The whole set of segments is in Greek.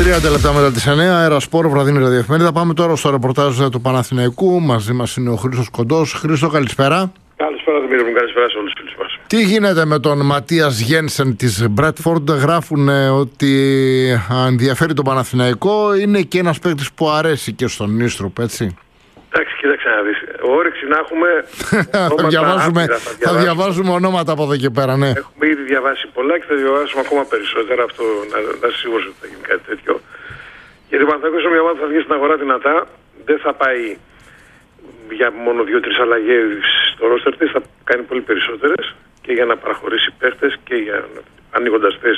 30 λεπτά μετά τις 9, Αερασπόρ, βραδινή ραδιοεφημερίδα. Πάμε τώρα στο ρεπορτάζ του Παναθηναϊκού. Μαζί μας είναι ο Χρήστος Κοντός. Χρήστο, καλησπέρα. Καλησπέρα, Δημήτρη μου, καλησπέρα σε όλους τους φίλους μας. Τι γίνεται με τον Ματίας Γένσεν της Μπρέτφορντ? Γράφουν ότι ενδιαφέρει τον Παναθηναϊκό. Είναι και ένας παίκτης που αρέσει και στον Νίστροπ, έτσι. Εντάξει, κοίταξε να δεις. Όρεξη να έχουμε. θα διαβάζουμε ονόματα από εδώ και πέρα, ναι. Έχουμε ήδη διαβάσει πολλά και θα διαβάσουμε ακόμα περισσότερα. Αυτό να είσαι σίγουρος ότι θα γίνει κάτι τέτοιο. Γιατί ο Παναθηναϊκός είναι μια ομάδα που θα βγει στην αγορά δυνατά. Δεν θα πάει για μόνο 2-3 αλλαγές στο ρόστερ της. Θα κάνει πολύ περισσότερες και για να παραχωρήσει παίχτες και για ανοίγοντας θέσεις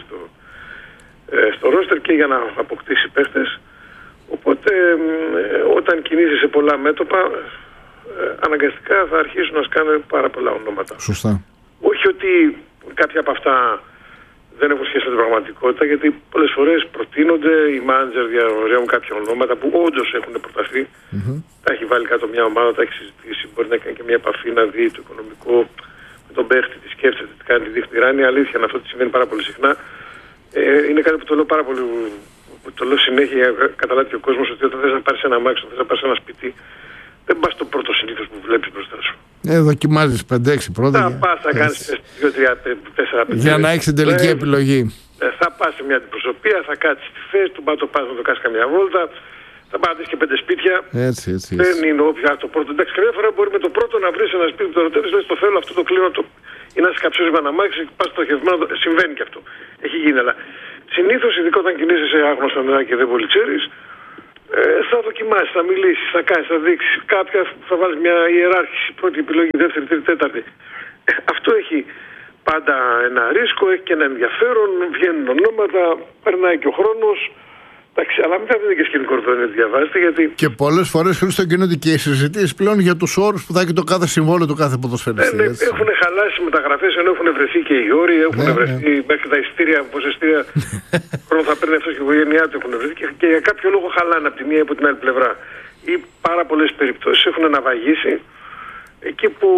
στο ρόστερ και για να αποκτήσει παίχτες. Οπότε όταν κινείσαι σε πολλά μέτωπα, αναγκαστικά θα αρχίσουν να σκάνε πάρα πολλά ονόματα. Σωστά. Όχι ότι κάποια από αυτά δεν έχουν σχέση με την πραγματικότητα, γιατί πολλές φορές προτείνονται οι μάνατζερ διαγωνίζουν κάποια ονόματα που όντως έχουν προταθεί. Τα έχει βάλει κάτω μια ομάδα, τα έχει συζητήσει, μπορεί να κάνει και μια επαφή να δει το οικονομικό με τον παίχτη, τη σκέφτεται, τι κάνει, τη δείχνει. Είναι αλήθεια, αυτό συμβαίνει πάρα πολύ συχνά. Είναι κάτι που το λέω πάρα πολύ. Το λέω συνέχεια, καταλάβει και ο κόσμος ότι όταν θες να πάρεις ένα αμάξι, όταν θες να πάρεις ένα σπίτι, δεν πας στο πρώτο συνήθως που βλέπεις μπροστά σου. Δοκιμάζεις 5-6 πρώτα. Θα πας, θα κάνεις 2-3-4-5. Για να έχεις την τελική επιλογή. Θα πας σε μια αντιπροσωπεία, θα κάτσεις στη θέση του, το πας να το κάνεις καμιά βόλτα, θα πας και 5 σπίτια. Έτσι. Δεν είναι όποια το πρώτο. Εντάξει, καμιά φορά μπορεί με το πρώτο να βρεις ένα σπίτι που το ρωτήσεις, λες το θέλω, αυτό το κλείνω, ή να σε καψώσει με ένα αμάξι, πας στοχευμένο. Συμβαίνει και αυτό. Έχει γίνει, αλλά. Συνήθως, ειδικά όταν κινείσαι σε άγνωστα νερά και δεν πολύ ξέρεις, θα δοκιμάσεις, θα μιλήσεις, θα κάνεις, θα δείξεις. Κάποια θα βάλεις μια ιεράρχηση, πρώτη επιλογή, δεύτερη, τρίτη, τέταρτη. Αυτό έχει πάντα ένα ρίσκο, έχει και ένα ενδιαφέρον, βγαίνουν ονόματα, περνάει και ο χρόνος. Εντάξει, αλλά μετά δεν είναι και σκηνικό να διαβάζετε, γιατί. Και πολλές φορές, Χρήστο, γίνονται και οι συζητήσεις πλέον για τους όρους που θα έχει το κάθε συμβόλαιο του κάθε ποδοσφαιριστή. Έχουν χαλάσει μεταγραφές ενώ έχουν βρεθεί και οι όροι, έχουν βρεθεί μέχρι τα ειστήρια, πόσα ειστήρια χρόνο θα παίρνει αυτό και η οικογένειά του έχουν βρεθεί και για κάποιο λόγο χαλάνε από τη μία ή από την άλλη πλευρά. Ή πάρα πολλές περιπτώσεις έχουν ναυαγίσει εκεί που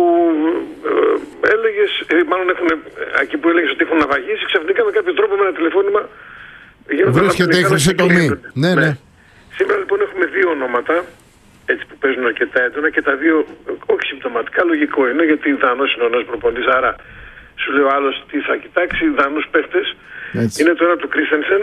έλεγες, εκεί που έλεγες ότι έχουν ναυαγίσει, ξαφνικά με κάποιο τρόπο με ένα τηλεφώνημα. Βρίσκεται η χρυσή τομή. Ναι. Σήμερα λοιπόν έχουμε δύο ονόματα έτσι που παίζουν αρκετά έντονα και τα δύο όχι συμπτωματικά, λογικό είναι γιατί Δανός είναι ο νέος προπονητής, άρα σου λέει ο άλλος τι θα κοιτάξει, Δανούς παίχτες. Είναι το ένα του Κρίστενσεν,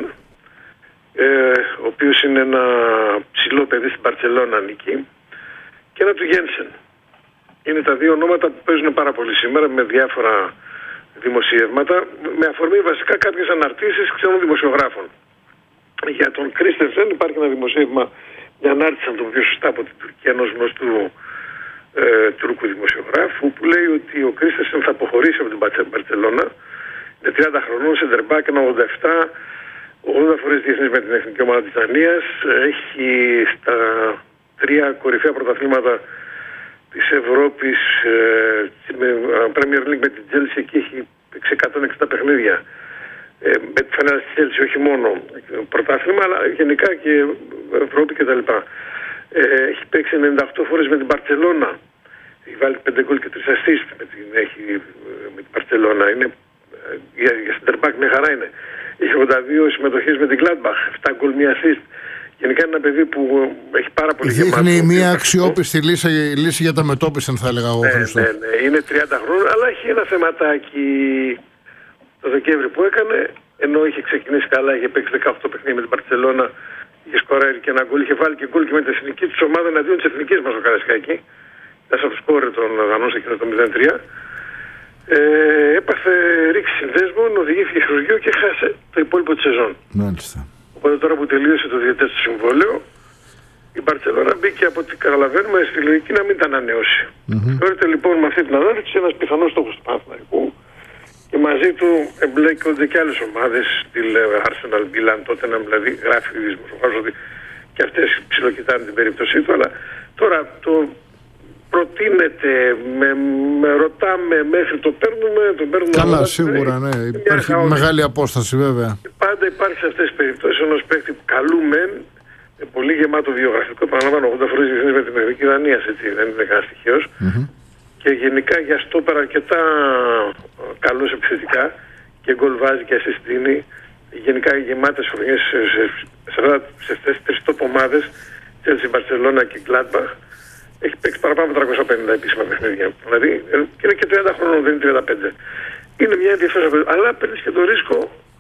ο οποίος είναι ένα ψηλό παιδί στην Μπαρτσελώνα νίκη, και ένα του Γένσεν. Είναι τα δύο ονόματα που παίζουν πάρα πολύ σήμερα με διάφορα δημοσιεύματα, με αφορμή βασικά κάποιες αναρτήσεις ξένων δημοσιογράφων. Για τον Κρίστενσεν υπάρχει ένα δημοσίευμα, μια ανάρτηση, να το πιο σωστά, από την Τουρκία, ενός γνωστού Τούρκου δημοσιογράφου, που λέει ότι ο Κρίστενσεν θα αποχωρήσει από την Μπαρτσελώνα. Είναι 30 χρονών, center back, ένα 87, 80 φορές διεθνής με την εθνική ομάδα της Δανίας. Έχει στα 3 κορυφαία πρωταθλήματα της Ευρώπης, με Premier League με την Chelsea, και έχει 160 παιχνίδια με τη φανέλα της Chelsea, όχι μόνο πρωτάθλημα αλλά γενικά και Ευρώπη κτλ. Έχει παίξει 98 φορές με την Μπαρτσελώνα, έχει βάλει 5 γκολ και 3 assist με την Μπαρτσελώνα. Είναι για center back μια χαρά είναι. Έχει 82 συμμετοχές με την Gladbach, 7 γκολ, 1 assist. Γενικά είναι ένα παιδί που έχει πάρα πολύ γεμάτο. Δείχνει μια αξιόπιστη λύση για τα μετώπιση, θα έλεγα εγώ. Ναι. Είναι 30 χρόνια, αλλά έχει ένα θεματάκι το Δεκέμβρη που έκανε, ενώ είχε ξεκινήσει καλά, είχε παίξει 18 παιχνίδια με την Μπαρτσελώνα, είχε σκοράρει και ένα γκολ, είχε βάλει και γκολ και με την εθνική της ομάδα εναντίον της εθνικής μας ο Καρασκάκη. Ήταν από το σκόρε των Δανών εκείνο το 0-3. Έπαθε ρήξη συνδέσμων, οδηγήθηκε χειρουργείο και χάσε το υπόλοιπο της σεζόν. Μάλιστα. Οπότε τώρα που τελείωσε το διετές του συμβόλαιο, η Μπαρτσελώνα μπήκε, από ό,τι καταλαβαίνουμε, στη λογική να μην τα ανανεώσει. Θεωρείται λοιπόν με αυτή την ανάρτηση ένας πιθανός στόχος του Παναθηναϊκού και μαζί του εμπλέκονται και άλλες ομάδες, τη Arsenal, Milan, Tottenham, δηλαδή γράφει ο δημοσιογράφος ότι και αυτές ψιλοκοιτάνε την περίπτωσή του, αλλά τώρα το προτείνεται, με ρωτάμε μέχρι το παίρνουμε. Καλά, σίγουρα, ναι. Υπάρχει μεγάλη απόσταση, βέβαια. Πάντα υπάρχει σε αυτές τις περιπτώσεις ενός παίκτη που καλούμεν, πολύ γεμάτο βιογραφικό, επαναλαμβάνω 80 φορές διεθνής με την Εθνική Δανία, έτσι, δεν είναι κανένα στοιχείος. Και γενικά για στόπερ αρκετά καλός επιθετικά και γκολ βάζει και assist δίνει γενικά γεμάτες χρονιές σε αυτές τις τρεις top ομάδες, Chelsea, Barcelona και Gladbach, έχει παίξει παραπάνω από 350 επίσημα παιχνίδια. Δηλαδή είναι και 30 χρόνων, δεν είναι 35. Είναι μια ενδιαφέρουσα περίπτωση. Αλλά παίρνεις και το ρίσκο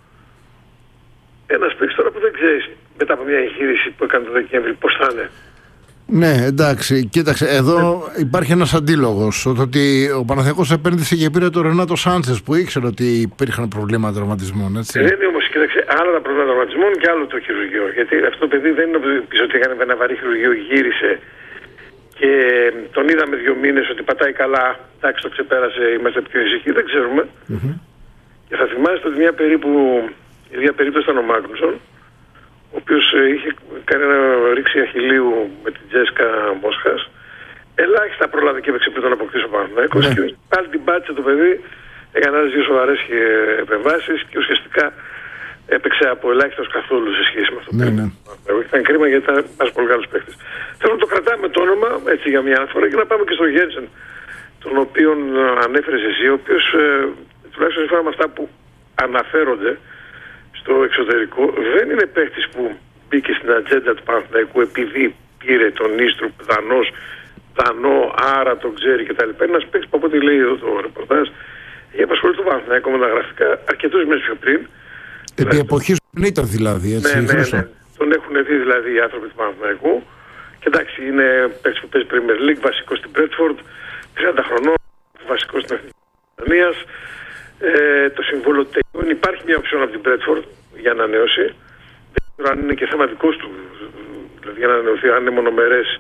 ένας παίκτης τώρα που δεν ξέρεις μετά από μια εγχείρηση που έκανε το Δεκέμβρη πώς θα είναι. Ναι, εντάξει, κοίταξε, εδώ υπάρχει ένας αντίλογος. Ότι ο Παναθηναϊκός επένδυσε και πήρε τον Ρενάτο Σάντσες που ήξερε ότι υπήρχαν προβλήματα τραυματισμών. Έτσι. Δεν είναι όμως, κοίταξε, άλλο τα προβλήματα τραυματισμών και άλλο το χειρουργείο. Γιατί αυτό το παιδί δεν είναι πίσω ότι έκανε ένα βαρύ χειρουργείο, γύρισε και τον είδαμε 2 μήνες ότι πατάει καλά. Εντάξει, το ξεπέρασε, είμαστε πιο ησυχοί, δεν ξέρουμε. Και θα θυμάστε ότι η ίδια περίπτωση ήταν ο Μάγνουσον, ο οποίος είχε κάνει ένα ρήξη αχιλλείου με την Τζέσκα Μόσχας. Ελάχιστα πρόλαβε και έπαιξε πριν τον αποκτήσει ο Παναθηναϊκός. Και πάλι την πάτησε το παιδί, έκανε άλλες 2 σοβαρές επεμβάσεις και ουσιαστικά έπαιξε από ελάχιστος καθόλου σε σχέση με αυτό που έκανε. Ήταν κρίμα γιατί ήταν ένας πολύ καλός παίκτης. Θέλω να το κρατάμε το όνομα έτσι για μια αναφορά και να πάμε και στο Γένσεν, τον οποίον ανέφερες εσύ, ο οποίος τουλάχιστον σύμφωνα με αυτά που αναφέρονται στο εξωτερικό, δεν είναι παίκτης που μπήκε στην ατζέντα του Παναθηναϊκού επειδή πήρε τον Ίστρου Δανό, άρα τον ξέρει κτλ. Είναι ένας παίκτης που από ό,τι λέει εδώ το ρεπορτάζ είχε απασχολήσει τον Παναθηναϊκό με τα γραφικά αρκετούς μήνες πιο πριν. Επί εποχής που ήταν δηλαδή, έτσι. Ναι. Τον έχουν δει δηλαδή οι άνθρωποι του Παναθηναϊκού. Και εντάξει, είναι παίκτης που παίζει Premier League, βασικός στην Bradford, 30 χρονών, βασικός στην Εθνική Γερμανίας. Το συμβόλαιο τελειώνει. Υπάρχει μια οψιόν από την Bradford για ανανέωση. Δεν ξέρω αν είναι και θέμα δικός του, δηλαδή για να ανανεωθεί, αν είναι μονομερές.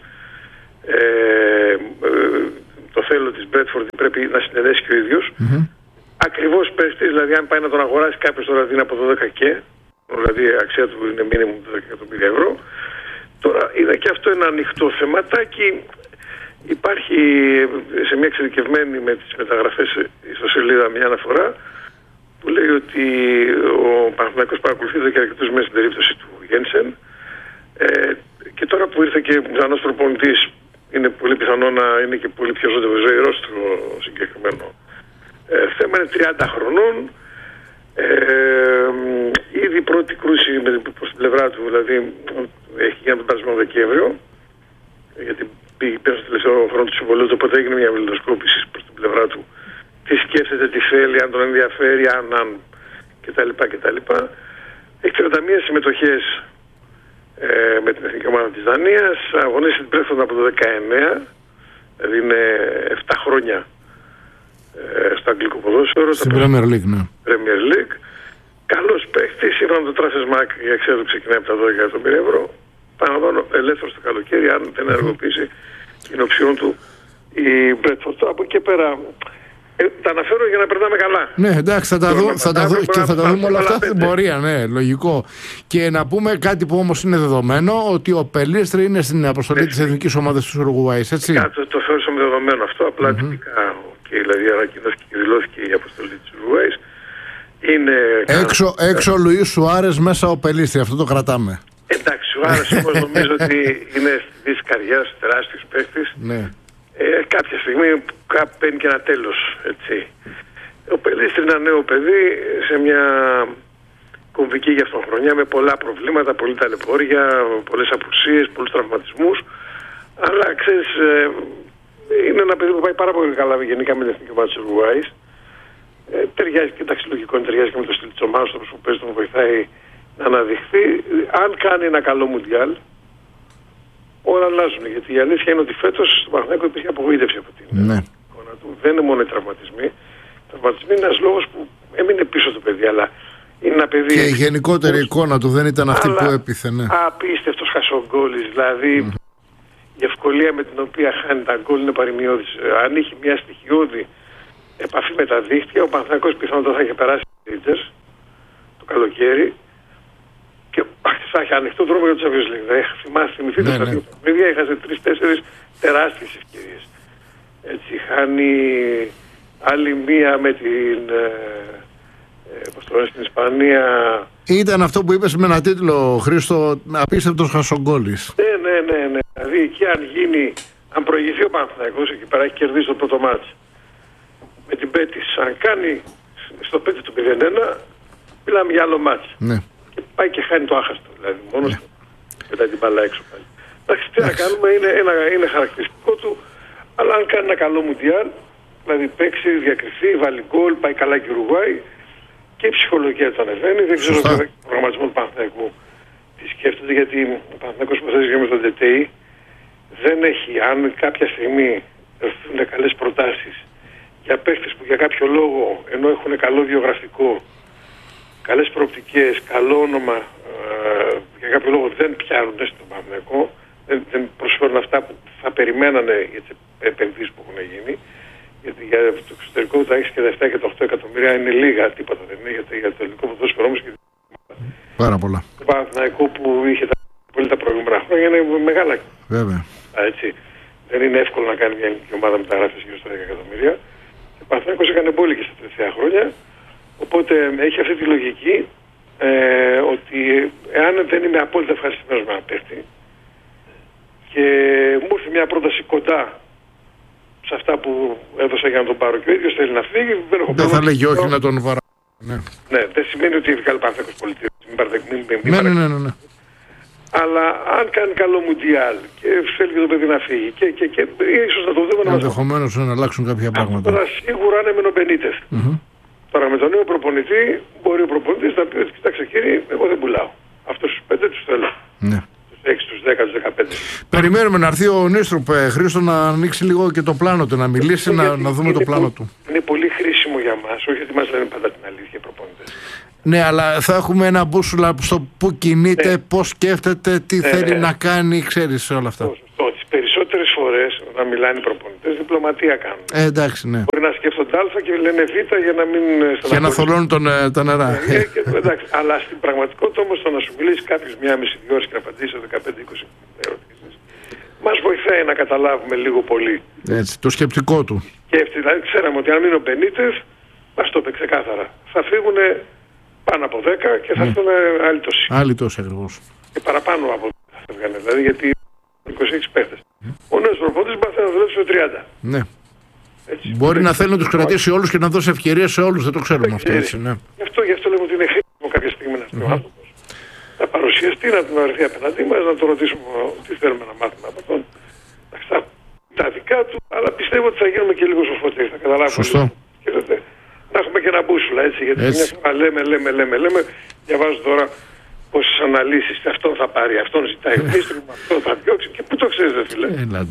Το θέλω της Bradford πρέπει να συνενέσει και ο ίδιος. Ακριβώς παίχτης, δηλαδή αν πάει να τον αγοράσει κάποιος τώρα δίνει από 12 και, δηλαδή η αξία του είναι μήνυμου 12 εκατομμύρια ευρώ. Τώρα είναι και αυτό ένα ανοιχτό θεματάκι. Υπάρχει σε μια εξειδικευμένη με τις μεταγραφές ιστοσελίδα μια αναφορά που λέει ότι ο Παναθηναϊκός παρακολουθεί εδώ και αρκετούς μήνες την περίπτωση του Γένσεν και τώρα που ήρθε και πιθανός προπονητής είναι πολύ πιθανό να είναι και πολύ πιο ζωηρός στο συγκεκριμένο θέμα. Είναι 30 χρονών, ήδη η πρώτη κρούση προς την πλευρά του, δηλαδή έχει γίνει τον περασμένο Δεκέμβριο, γιατί πήγε πέρα στο τελευταίο χρόνο του συμβολίου, οπότε έγινε μια βελτοσκόπηση προς την πλευρά του. Τι σκέφτεται, τι θέλει, αν τον ενδιαφέρει, αν κτλ. Έχει 31 συμμετοχές με την εθνική ομάδα της Δανίας, αγωνίστηκε την Bradford από το 19, δηλαδή είναι 7 χρόνια στο αγγλικό ποδόσφαιρο. Στην Premier League, ναι. Premier League. Καλός παίκτης, σύμφωνα με το Transfermarkt η αξία του ξεκινάει από τα 12 εκατομμύρια ευρώ. Παραλαμβάνω ελεύθερο στο καλοκαίρι, αν δεν ενεργοποιήσει την οψιόν του η Bradford. Από εκεί πέρα τα αναφέρω για να περνάμε καλά. Ναι, εντάξει, θα τα δούμε όλα αυτά στην πορεία, ναι, λογικό. Και να πούμε κάτι που όμως είναι δεδομένο, ότι ο Πελίστρη είναι στην αποστολή της εθνικής ομάδας του Ουρουγουάης, έτσι. Το θεώρησαμε δεδομένο αυτό, απλά τυπικά, δηλαδή ανακοινώθηκε και δηλώθηκε η αποστολή της Ουρουγουάης. Έξω ο Λουίς Σουάρες, μέσα ο Πελίστρη, αυτό το κρατάμε. Εντάξει, ο Άρης όμως νομίζω ότι είναι στη δύση καριέρας, τεράστιος παίκτης. Ναι. Κάποια στιγμή παίρνει και ένα τέλος, έτσι. Ο Πελίστρη είναι ένα νέο παιδί σε μια κομβική για αυτόν χρονιά με πολλά προβλήματα, πολλή ταλαιπώρια, πολλές απουσίες, πολλούς τραυματισμούς. Αλλά ξέρεις, είναι ένα παιδί που πάει πάρα πολύ καλά γενικά με την εθνική ομάδα της Ουρουγουάης. Ταιριάζει, κοιτάξτε, λογικό είναι, ταιριάζει και με το στυλ της ομάδας που παίζει, τον βοηθάει να αναδειχθεί. Αν κάνει ένα καλό μουντιάλ, όλα αλλάζουν. Γιατί η αλήθεια είναι ότι φέτος στο Παναθηναϊκό υπήρχε απογοήτευση από την εικόνα του. Δεν είναι μόνο οι τραυματισμοί. Οι τραυματισμοί είναι ένας λόγος που έμεινε πίσω το παιδί, αλλά είναι ένα παιδί. Και η γενικότερη εικόνα του δεν ήταν αυτή που έπιθε, ναι. Απίστευτος χασογκόλης. Δηλαδή η ευκολία με την οποία χάνει τα γκόλ είναι παρημιώδης. Αν είχε μια στοιχειώδη επαφή με τα δίχτυα, ο Παναθηναϊκός πιθανότατα θα είχε περάσει το καλοκαίρι. Και θα έχει ανοιχτό δρόμο για τους Champions League. Θυμηθείτε στα δύο παιχνίδια, είχατε 3-4 τεράστιες ευκαιρίες. Έτσι, χάνει άλλη μία με την στην Ισπανία. Ήταν αυτό που είπες με ένα τίτλο, Χρήστο, απίστευτος χασογκόλης. Ναι. Δηλαδή εκεί αν προηγηθεί ο Παναθηναϊκός, εκεί πέρα έχει κερδίσει το πρώτο μάτς με την Πέτης. Αν κάνει στο 5 του 0-1, Μιλάμε για άλλο μάτς. Ναι. Και πάει και χάνει το άχαστο. Δηλαδή, μόνος του πετάει την μπάλα έξω πάλι. Εντάξει, τι να κάνουμε, είναι χαρακτηριστικό του, αλλά αν κάνει ένα καλό μουντιάλ, δηλαδή παίξει, διακριθεί, βάλει γκολ, πάει καλά και Ουρουγουάη και η ψυχολογία του ανεβαίνει. Δεν ξέρω βέβαια και τον προγραμματισμό του Παναθηναϊκού τι σκέφτεται, γιατί ο Παναθηναϊκός που θέσει με τον ΤΤΗ δεν έχει, αν κάποια στιγμή έρθουν καλές προτάσεις για παίχτες που για κάποιο λόγο, ενώ έχουν καλό βιογραφικό, καλές προοπτικές, καλό όνομα, για κάποιο λόγο δεν πιάνουν στον Παναθηναϊκό, δεν προσφέρουν αυτά που θα περιμένανε για τις επενδύσεις που έχουν γίνει. Γιατί για το εξωτερικό τα 6 και τα 7 και τα 8 εκατομμύρια είναι λίγα, τίποτα δεν είναι, γιατί για το ελληνικό ποδόσφαιρο όμως και πάρα πολλά. Το Παναθηναϊκό που είχε πολύ τα προηγούμενα χρόνια είναι μεγάλα. Βέβαια. Έτσι. Δεν είναι εύκολο να κάνει μια ελληνική ομάδα μεταγράφηση γύρω στα 10 εκατομμύρια. Και ο Παναθηναϊκός έκανε μπόλικη στα τελευταία χρόνια. Οπότε έχει αυτή τη λογική ότι εάν δεν είμαι απόλυτα ευχαριστημένος με ένα παίχτη και μου ήρθε μια πρόταση κοντά σε αυτά που έδωσα για να τον πάρω και ο ίδιος θέλει να φύγει, δεν θα λέγει όχι να τον βαρά. Ναι, δεν σημαίνει ότι βγάλει Παναθηναϊκός πολιτείο. Ναι. Αλλά αν κάνει καλό μουντιάλ και θέλει και το παιδί να φύγει και ίσως να το δούμε να μας... Ενδεχομένως να αλλάξουν κάποια πράγματα. Τώρα σίγουρα είναι μενοπενίτες. Τώρα με τον νέο προπονητή μπορεί ο προπονητής να πει ότι κοιτάξτε κύριε, εγώ δεν πουλάω. Αυτούς τους 5 τους θέλω. Ναι. Τους 6, τους 10, τους 15. Περιμένουμε να έρθει ο Νίστρουπ, Χρήστο, να ανοίξει λίγο και το πλάνο του, να μιλήσει, να δούμε το πλάνο του. Είναι πολύ χρήσιμο για μας, όχι ότι μας λένε πάντα την αλήθεια οι προπονητές. Ναι, αλλά θα έχουμε ένα μπούσουλα στο που κινείται, πώς σκέφτεται, τι θέλει να κάνει, ξέρεις όλα αυτά. Τις περισσότερες φορές όταν μιλάνε οι προπονητές διπλωματία κάνουν. Εντάξει, ναι. Μπορεί να σκέφτονται Α και λένε Β για να μην στεναχωρήσουν. Για να θολώνουν τα νερά. Εντάξει, αλλά στην πραγματικότητα όμως το να σου μιλήσει κάποιος μία μισή δύο ώρες και να απαντήσει σε 15-20 ερωτήσεις μας βοηθάει να καταλάβουμε λίγο πολύ. Έτσι, το σκεπτικό του. Και δηλαδή ξέραμε ότι αν μείνουν Μπενίτες, μας το είπε ξεκάθαρα. Θα φύγουν πάνω από 10 και θα έρθουν άλλοι τόσοι. Άλλοι τόσοι ακριβώς. Και παραπάνω από 10 θα φεύγανε, δηλαδή γιατί 26 παίχτες. Ο νέος προπονητής μπορεί να δουλέψει με 30. Ναι. Έτσι. Μπορεί να θέλει να τους κρατήσει όλους και να δώσει ευκαιρίες σε όλους, δεν το ξέρουμε αυτό. Έτσι, ναι. Γι' αυτό λέμε ότι είναι χρήσιμο κάποια στιγμή να έρθει ο άνθρωπος. Να παρουσιαστεί, να τον αρθεί απέναντί μας, να τον ρωτήσουμε τι θέλουμε να μάθουμε από τον. Τα δικά του, αλλά πιστεύω ότι θα γίνουμε και λίγο σοφότεροι. Θα καταλάβουμε. Σωστό. Να έχουμε και ένα μπούσουλα, έτσι. Γιατί μια φορά λέμε. Διαβάζω τώρα πόσες αναλύσεις, αυτόν θα πάρει, αυτόν ζητάει ο Νίστρουπ, αυτόν θα διώξει. Και πού το ξέρεις, δε φίλε.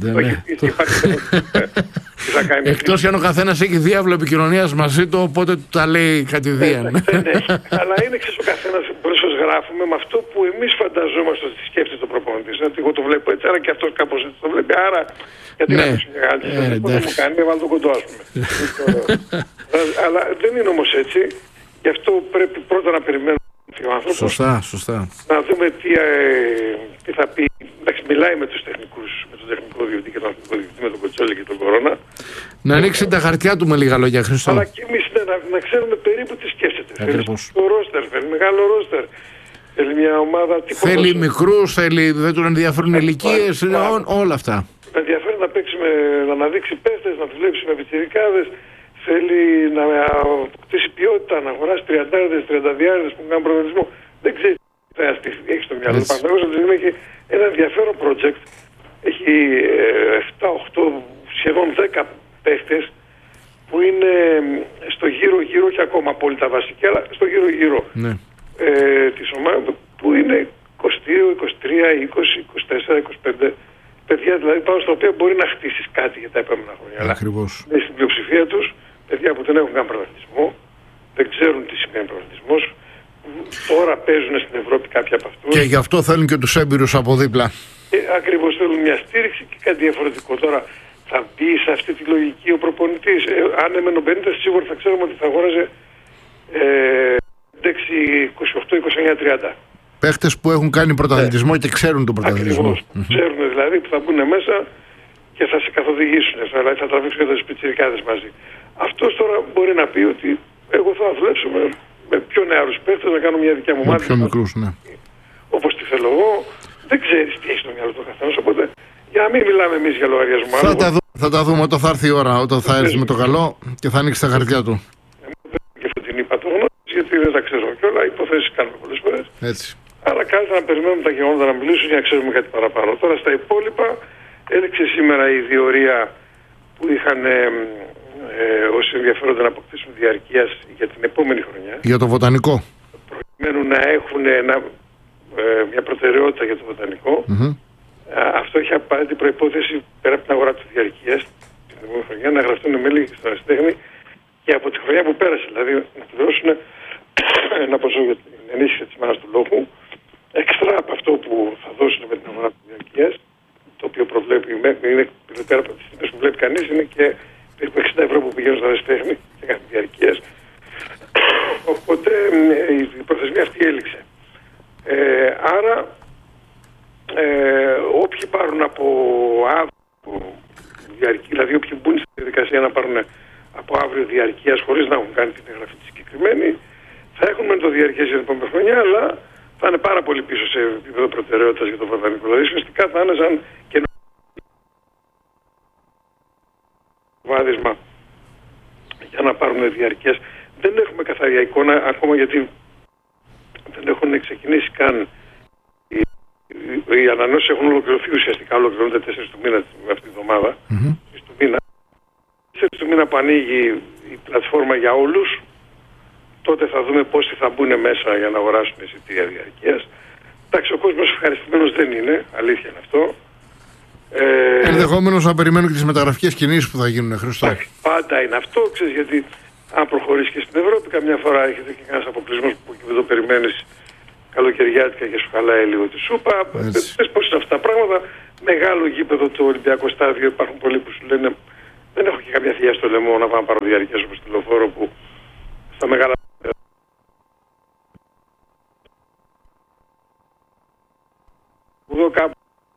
Εκτός αν ο καθένας έχει διάβλο επικοινωνίας μαζί του, οπότε του τα λέει κατηδίαν. Αλλά είναι ξέρεις ο καθένας, μπορείς γράφουμε με αυτό που εμείς φανταζόμαστε ότι σκέφτεται το προπονητής. Ότι εγώ το βλέπω έτσι, άρα και αυτός κάπως έτσι το βλέπει. Άρα, γιατί να πεις μια γάλτση, δεν μου κάνει, έβαλε το κοντό, ας πούμε. Αλλά δεν είναι όμως έτσι. Γι' αυτό πρέπει πρώτα να περιμένουμε ο άνθρωπος. Σωστά. Να δούμε τι θα πει. Εντάξει, μιλάει με τους τεχνικούς, με τον τεχνικό διευθυντή και τον αθλητικό διευθυντή, με τον Κοτσόλη και τον Κορώνα. Να ανοίξει τα χαρτιά του με λίγα λόγια, Χρήστο. Αλλά και εμείς να ξέρουμε περίπου τι σκέφτεται. Θέλει το ρόστερ, θέλει μεγάλο ρόστερ. Θέλει μια ομάδα τύπου. Θέλει μικρούς, δεν τον ενδιαφέρουν ηλικίες, όλα αυτά. Με ενδιαφέρει να παίξει να αναδείξει παίχτες, να δουλέψει με πιτσιρικάδες. Θέλει να αποκτήσει ποιότητα, να αγοράσει 30-30 που κάνουν προγραμματισμό. Δεν ξέρει τι θα έχει στο μυαλό. Ο Παναθηναϊκός έχει ένα ενδιαφέρον project. Έχει 7-8, σχεδόν 10 παίχτες που είναι στο γύρω-γύρω, όχι ακόμα απόλυτα βασική, αλλά στο γύρω-γύρω της ομάδας που είναι 22, 23, 20, 24, 25 παιδιά δηλαδή πάνω στα οποία μπορεί να χτίσεις κάτι για τα επόμενα χρόνια. Ακριβώς. Αλλά στην πλειοψηφία τους παιδιά που δεν έχουν καν πρωταθλητισμό, δεν ξέρουν τι σημαίνει πρωταθλητισμός, τώρα παίζουν στην Ευρώπη κάποια από αυτούς. Και γι' αυτό θέλουν και τους έμπειρους από δίπλα. Ακριβώς θέλουν μια στήριξη και κάτι διαφορετικό. Τώρα θα μπει σε αυτή τη λογική ο προπονητής. Αν έμενε ο Μπενίτες σίγουρα θα ξέρουμε ότι θα αγόραζε 28, 29, 30. Παίχτες που έχουν κάνει πρωταθλητισμό και ξέρουν τον πρωταθλητισμό. Ξέρουν δηλαδή που θα μπουν μέσα και θα σε καθοδηγήσουν. Δηλαδή θα τραβήξουν και τους πιτσιρικάδες μαζί. Αυτός τώρα μπορεί να πει ότι εγώ θα δουλέψω με πιο νεαρούς παίχτες να κάνω μια δικιά μου ομάδα. Με πιο μικρούς, ναι. Όπως τη θέλω εγώ. Δεν ξέρεις τι έχει στο μυαλό του καθένας. Οπότε για να μην μιλάμε εμείς για λογαριασμό. Θα τα δούμε όταν θα έρθει η ώρα, όταν θα έρθει με το καλό και θα ανοίξει τα χαρτιά του. Και αυτή την είπα το γνώμη, γιατί δεν τα ξέρω κιόλα. υποθέσεις κάνουμε πολλές φορές. Έτσι. Αλλά καλύτερα να περιμένουμε τα γεγονότα να μιλήσουν για να ξέρουμε κάτι παραπάνω. Τώρα στα υπόλοιπα, έλεξε σήμερα η διορία που είχαν όσοι ενδιαφέρονται να αποκτήσουν διαρκείας για την επόμενη χρονιά. Για το βοτανικό. Προκειμένου να έχουν μια προτεραιότητα για το βοτανικό. Αυτό έχει απαραίτητη προϋπόθεση πέρα από την αγορά της διαρκείας την επόμενη χρονιά να γραφτούν μέλη στον Ερασιτέχνη και από τη χρονιά που πέρασε. Δηλαδή να του δώσουν ένα ποσό για την ενίσχυση της μάνας του λόγου, έξτρα από αυτό που θα δώσουν με την αγορά της διαρκείας, το οποίο προβλέπει, είναι πέρα από τις τιμές που βλέπει κανείς, είναι και περίπου 60 ευρώ που πηγαίνουν στο Ερασιτέχνη για κάθε διαρκείας. Οπότε η προθεσμία αυτή έληξε. Άρα όποιοι πάρουν από αύριο διαρκεία, δηλαδή όποιοι μπουν στη διαδικασία να πάρουν από αύριο διαρκείας χωρίς να έχουν κάνει την εγγραφή τη συγκεκριμένη, θα έχουν με το διαρκές για την επόμενη χρονιά, αλλά θα είναι πάρα πολύ πίσω σε επίπεδο προτεραιότητας για το βοτανικό. Δηλαδή ουσιαστικά θα είναι σαν καινούργιο βάδισμα για να πάρουν διαρκείας. Δεν έχουμε καθαρή εικόνα ακόμα γιατί δεν έχουν ξεκινήσει καν. Οι ανανεώσεις έχουν ολοκληρωθεί ουσιαστικά, ολοκληρώνονται 4 του μήνα αυτή τη εβδομάδα. 4 του μήνα που ανοίγει η πλατφόρμα για όλους, τότε θα δούμε πόσοι θα μπουν μέσα για να αγοράσουν εισιτήρια διαρκείας. Εντάξει, ο κόσμος ευχαριστημένος δεν είναι, αλήθεια είναι αυτό. Ενδεχόμενος να περιμένουν και τις μεταγραφικές κινήσεις που θα γίνουν, Χριστό. Πάντα είναι αυτό, ξέρεις, γιατί αν προχωρήσει και στην Ευρώπη, καμιά φορά έχετε και κανένας αποκλεισμός που δεν το περιμένεις καλοκαιριάτικα και σου χαλάει λίγο τη σούπα. Πες πώς είναι αυτά τα πράγματα. Μεγάλο γήπεδο, το Ολυμπιακό στάδιο, υπάρχουν πολλοί που σου λένε δεν έχω και καμιά θεία στο λαιμό να πάω να πάρω διαρκείας όπως τη Λεωφόρο που στα μεγάλα. Εδώ κάπου